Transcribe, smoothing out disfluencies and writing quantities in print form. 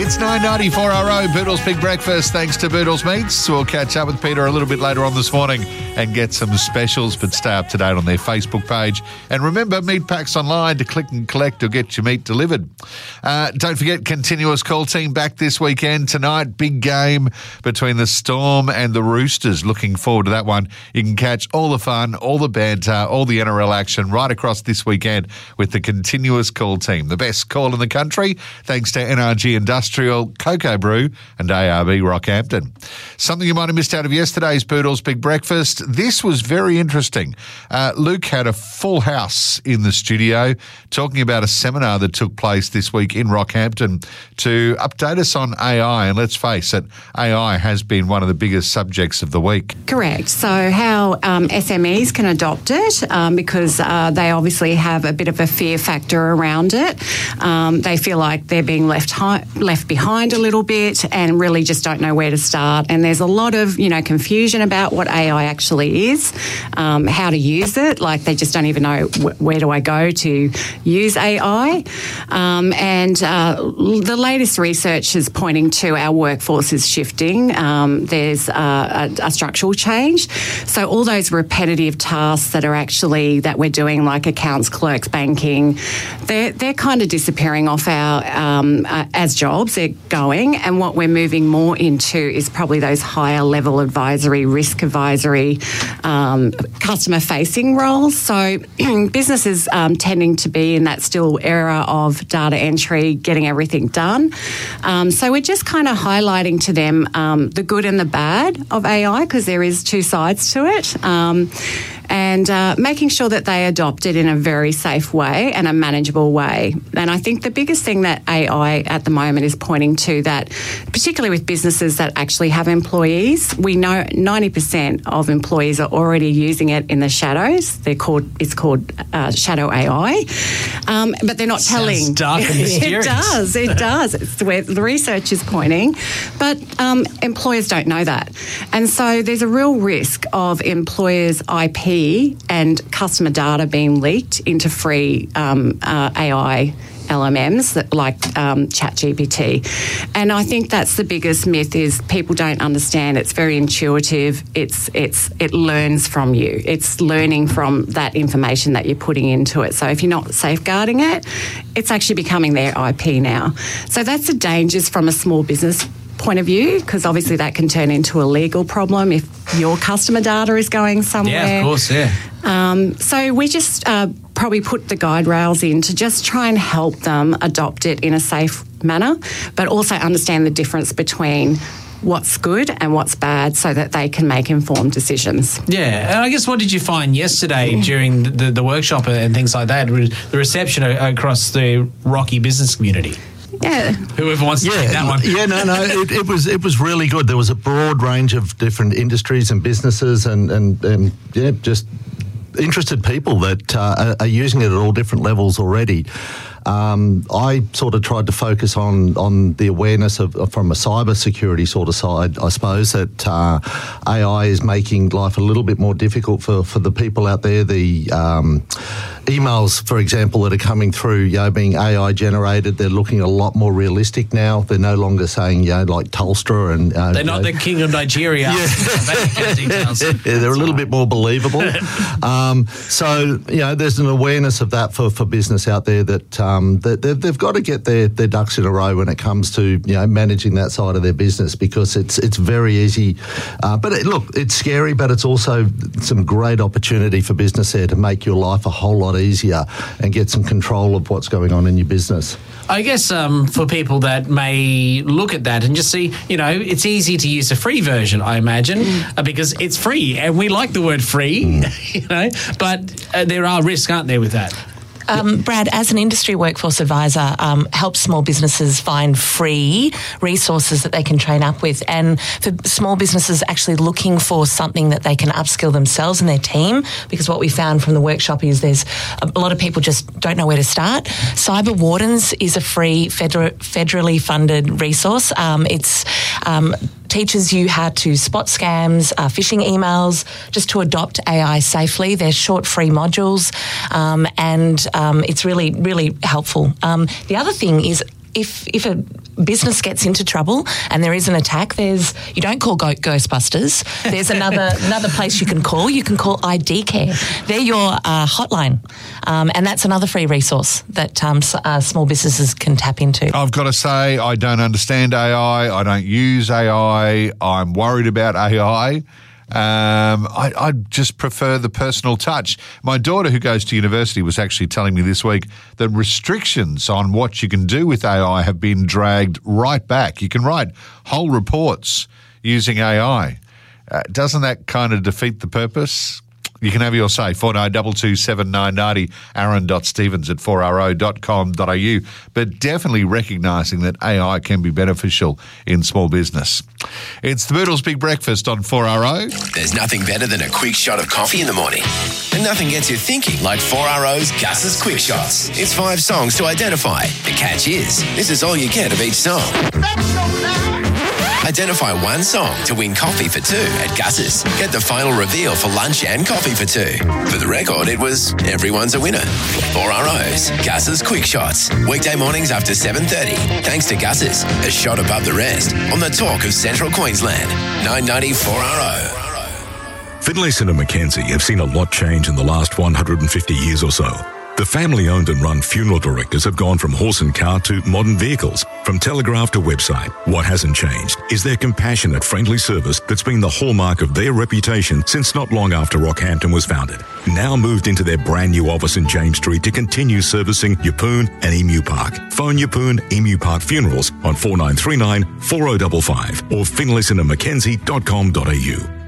It's 9:94 Boodles Big Breakfast. Thanks to Boodles Meats. We'll catch up with Peter a little bit later on this morning and get some specials, but stay up to date on their Facebook page. And remember, meat packs online to click and collect or get your meat delivered. Don't forget, Continuous Call Team back this weekend. Tonight, big game between the Storm and the Roosters. Looking forward to that one. You can catch all the fun, all the banter, all the NRL action right across this weekend with the Continuous Call Team. The best call in the country, thanks to NRG Industrial, Cocoa Brew and ARB Rockhampton. Something you might have missed out of yesterday's Boodles Big Breakfast. This was very interesting. Luke had a full house in the studio talking about a seminar that took place this week in Rockhampton to update us on AI. And let's face it, AI has been one of the biggest subjects of the week. Correct. So how SMEs can adopt it because they obviously have a bit of a fear factor around it. They feel like they're being left behind a little bit and really just don't know where to start. And there's a lot of, confusion about what AI actually is, how to use it. Like they just don't even know where do I go to use AI. And the latest research is pointing to our workforce is shifting. There's a structural change. So all those repetitive tasks that we're doing, like accounts, clerks, banking, they're kind of disappearing off our as jobs. They're going, and what we're moving more into is probably those higher level advisory, risk advisory, customer facing roles. So businesses tending to be in that still era of data entry, getting everything done. So we're just kind of highlighting to them the good and the bad of AI, because there is two sides to it. And making sure that they adopt it in a very safe way and a manageable way. And I think the biggest thing that AI at the moment is pointing to, that particularly with businesses that actually have employees, we know 90% of employees are already using it in the shadows. It's called shadow AI, but they're not telling. Sounds dark and mysterious. It does. It's where the research is pointing, but employers don't know that, and so there's a real risk of employers' IP and customer data being leaked into free AI LMMs like ChatGPT. And I think that's the biggest myth, is people don't understand. It's very intuitive. It learns from you. It's learning from that information that you're putting into it. So if you're not safeguarding it, it's actually becoming their IP now. So that's the dangers from a small business point of view, because obviously that can turn into a legal problem if your customer data is going somewhere. Yeah, of course, yeah. So we just probably put the guide rails in to just try and help them adopt it in a safe manner, but also understand the difference between what's good and what's bad so that they can make informed decisions. Yeah, and I guess what did you find yesterday during the workshop and things like that, the reception across the Rocky business community? Yeah. Whoever wants to take that one. Yeah, no, it was really good. There was a broad range of different industries and businesses and just interested people that are using it at all different levels already. I sort of tried to focus on the awareness of from a cyber security sort of side. I suppose that AI is making life a little bit more difficult for the people out there. The emails, for example, that are coming through, being AI generated, they're looking a lot more realistic now. They're no longer saying, like Telstra and... they're not the king of Nigeria. Yeah. They're a little bit more believable. So, there's an awareness of that for business out there that they've got to get their ducks in a row when it comes to, managing that side of their business, because it's very easy. But it's scary, but it's also some great opportunity for business there to make your life a whole lot easier and get some control of what's going on in your business. I guess for people that may look at that and just see, it's easy to use a free version, I imagine, because it's free, and we like the word free, but there are risks, aren't there, with that? Brad, as an industry workforce advisor, helps small businesses find free resources that they can train up with. And for small businesses actually looking for something that they can upskill themselves and their team, because what we found from the workshop is there's a lot of people just don't know where to start. Cyber Wardens is a free federally funded resource. It's teaches you how to spot scams, phishing emails, just to adopt AI safely. They're short, free modules, and it's really, really helpful. The other thing is, if a business gets into trouble and there is an attack, you don't call Ghostbusters. There's another place you can call. You can call ID Care. They're your hotline, and that's another free resource that small businesses can tap into. I've got to say, I don't understand AI. I don't use AI. I'm worried about AI. I just prefer the personal touch. My daughter, who goes to university, was actually telling me this week that restrictions on what you can do with AI have been dragged right back. You can write whole reports using AI. Doesn't that kind of defeat the purpose? You can have your say. 49227990, aaron.stevens@4ro.com.au. But definitely recognising that AI can be beneficial in small business. It's the Boodles Big Breakfast on 4RO. There's nothing better than a quick shot of coffee in the morning. And nothing gets you thinking like 4RO's Gus's Quick Shots. It's 5 songs to identify. The catch is, this is all you get of each song. Identify one song to win coffee for 2 at Gus's. Get the final reveal for lunch and coffee for 2. For the record, it was Everyone's a Winner. 4RO's Gus's Quick Shots. Weekday mornings after 7:30. Thanks to Gus's, a shot above the rest on the talk of Central Queensland. 990 4RO. Finlayson and Mackenzie have seen a lot change in the last 150 years or so. The family-owned and run funeral directors have gone from horse and cart to modern vehicles, from telegraph to website. What hasn't changed is their compassionate, friendly service that's been the hallmark of their reputation since not long after Rockhampton was founded. Now moved into their brand new office in James Street to continue servicing Yeppoon and Emu Park. Phone Yeppoon Emu Park Funerals on 4939 4055 or finlaysonandmackenzie.com.au.